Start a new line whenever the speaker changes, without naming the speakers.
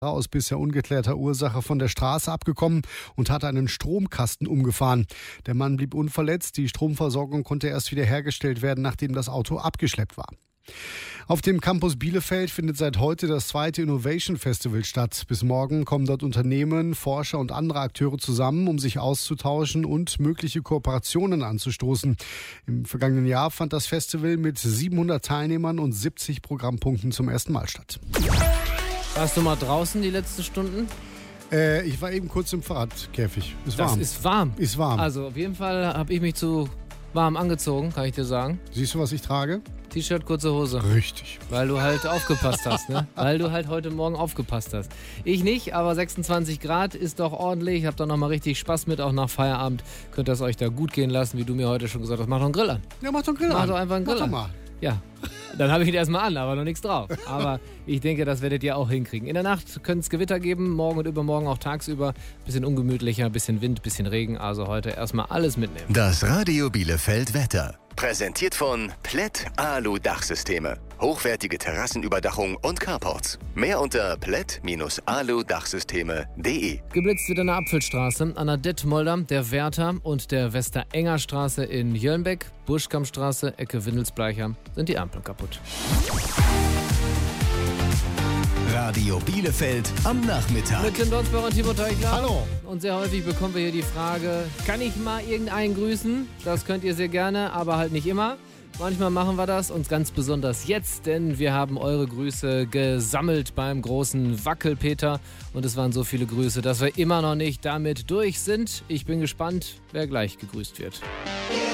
aus bisher ungeklärter Ursache von der Straße abgekommen und hat einen Stromkasten umgefahren. Der Mann blieb unverletzt. Die Stromversorgung konnte erst wieder hergestellt werden, nachdem das Auto abgeschleppt war. Auf dem Campus Bielefeld findet seit heute das 2. Innovation Festival statt. Bis morgen kommen dort Unternehmen, Forscher und andere Akteure zusammen, um sich auszutauschen und mögliche Kooperationen anzustoßen. Im vergangenen Jahr fand das Festival mit 700 Teilnehmern und 70 Programmpunkten zum ersten Mal statt.
Warst du mal draußen die letzten Stunden?
Ich war eben kurz im Fahrradkäfig. Ist warm.
Das ist warm.
Ist warm.
Also auf jeden Fall habe ich mich zu warm angezogen, kann ich dir sagen.
Siehst du, was ich trage?
T-Shirt, kurze Hose.
Richtig.
Weil du halt aufgepasst hast, ne? Weil du halt heute Morgen aufgepasst hast. Ich nicht, aber 26 Grad ist doch ordentlich. Ich hab doch nochmal richtig Spaß mit, auch nach Feierabend. Könnt ihr es euch da gut gehen lassen, wie du mir heute schon gesagt hast. Mach doch einen Grill an.
Ja, mach doch einen Grill an.
Mach doch einfach einen Grill
Mach
an.
doch mal.
Ja, dann habe ich ihn erstmal an, aber noch nichts drauf. Aber ich denke, das werdet ihr auch hinkriegen. In der Nacht könnte es Gewitter geben, morgen und übermorgen auch tagsüber. Bisschen ungemütlicher, bisschen Wind, bisschen Regen. Also heute erstmal alles mitnehmen.
Das Radio Bielefeld Wetter. Präsentiert von Plätt Alu Dachsysteme. Hochwertige Terrassenüberdachung und Carports. Mehr unter plätt-alu-dachsysteme.de.
Geblitzt wird an der Apfelstraße, an der Detmolder, der Werther und der Westerenger Straße in Jöllenbeck. Buschkampstraße, Ecke Windelsbleicher, sind die Ampeln kaputt.
Radio Bielefeld am Nachmittag.
Mit Tim Donsberg und Timo Teuchler.
Hallo.
Und sehr häufig bekommen wir hier die Frage, kann ich mal irgendeinen grüßen? Das könnt ihr sehr gerne, aber halt nicht immer. Manchmal machen wir das und ganz besonders jetzt, denn wir haben eure Grüße gesammelt beim großen Wackelpeter. Und es waren so viele Grüße, dass wir immer noch nicht damit durch sind. Ich bin gespannt, wer gleich gegrüßt wird.